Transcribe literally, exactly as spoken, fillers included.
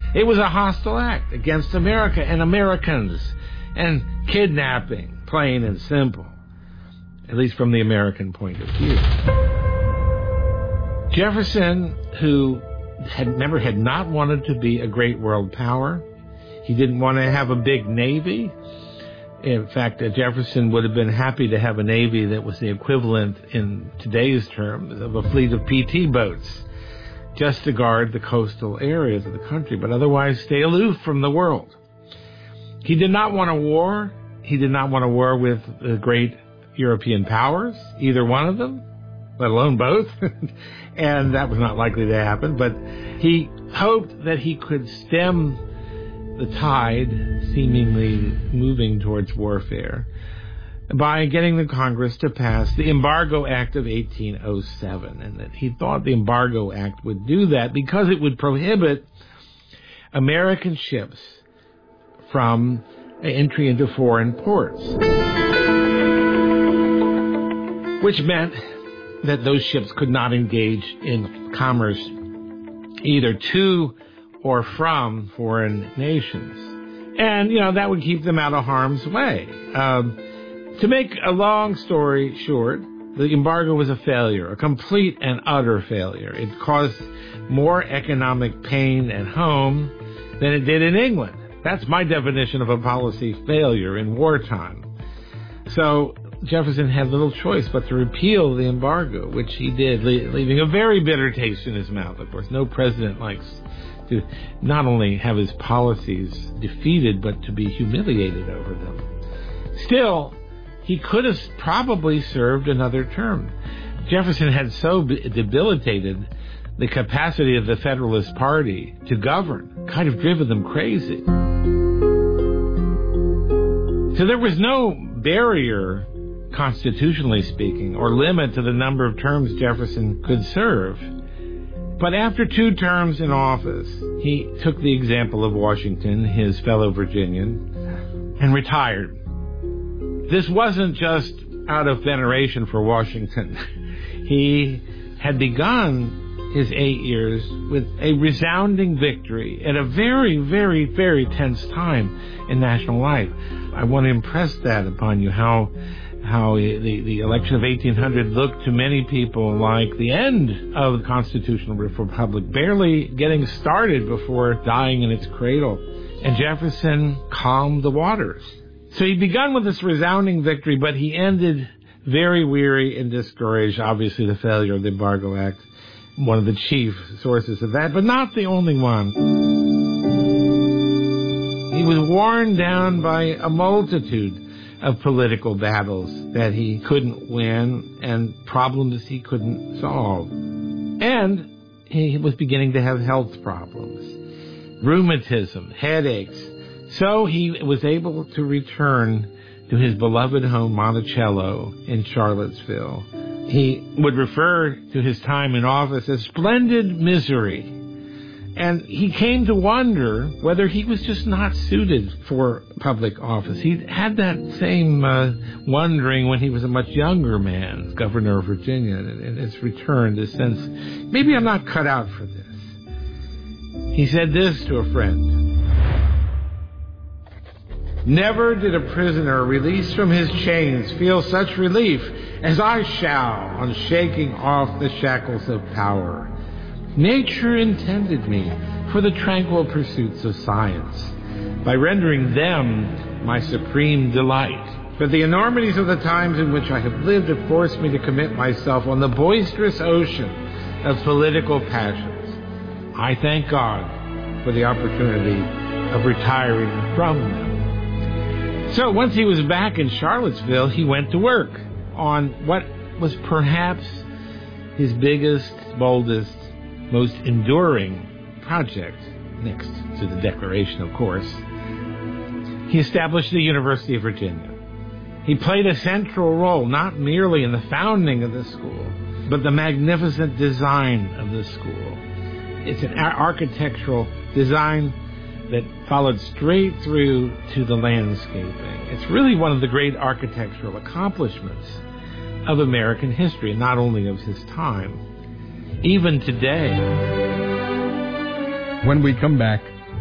It was a hostile act against America and Americans, and kidnapping, plain and simple, at least from the American point of view. Jefferson, who had never had not wanted to be a great world power, he didn't want to have a big navy. In fact, Jefferson would have been happy to have a navy that was the equivalent in today's terms of a fleet of P T boats, just to guard the coastal areas of the country, but otherwise stay aloof from the world. He did not want a war. He did not want a war with the great European powers, either one of them, let alone both. And that was not likely to happen. But he hoped that he could stem the tide, seemingly moving towards warfare, by getting the Congress to pass the Embargo Act of eighteen oh seven. And that he thought the Embargo Act would do that because it would prohibit American ships from entry into foreign ports, which meant that those ships could not engage in commerce either to or from foreign nations. And, you know, that would keep them out of harm's way. Um, to make a long story short, the embargo was a failure, a complete and utter failure. It caused more economic pain at home than it did in England. That's my definition of a policy failure in wartime. So Jefferson had little choice but to repeal the embargo, which he did, leaving a very bitter taste in his mouth. Of course, no president likes to not only have his policies defeated, but to be humiliated over them. Still, he could have probably served another term. Jefferson had so debilitated the capacity of the Federalist Party to govern, kind of driven them crazy. So there was no barrier, constitutionally speaking, or limit to the number of terms Jefferson could serve. But after two terms in office, he took the example of Washington, his fellow Virginian, and retired. This wasn't just out of veneration for Washington. He had begun his eight years with a resounding victory at a very, very, very tense time in national life. I want to impress that upon you, how how the, the election of eighteen hundred looked to many people like the end of the constitutional republic, barely getting started before dying in its cradle. And Jefferson calmed the waters. So he begun with this resounding victory, but he ended very weary and discouraged. Obviously, the failure of the Embargo Act, one of the chief sources of that, but not the only one. He was worn down by a multitude of political battles that he couldn't win and problems he couldn't solve. And he was beginning to have health problems, rheumatism, headaches. So he was able to return to his beloved home, Monticello, in Charlottesville. He would refer to his time in office as splendid misery. And he came to wonder whether he was just not suited for public office. He had that same uh, wondering when he was a much younger man, governor of Virginia, and it's returned, this sense, maybe I'm not cut out for this. He said this to a friend: "Never did a prisoner released from his chains feel such relief as I shall on shaking off the shackles of power. Nature intended me for the tranquil pursuits of science, by rendering them my supreme delight. But the enormities of the times in which I have lived have forced me to commit myself on the boisterous ocean of political passions. I thank God for the opportunity of retiring from them." So once he was back in Charlottesville, he went to work on what was perhaps his biggest, boldest, most enduring project, next to the Declaration, of course. He established the University of Virginia. He played a central role, not merely in the founding of the school, but the magnificent design of the school. It's an architectural design that followed straight through to the landscaping. It's really one of the great architectural accomplishments of American history, not only of his time. Even today. When we come back,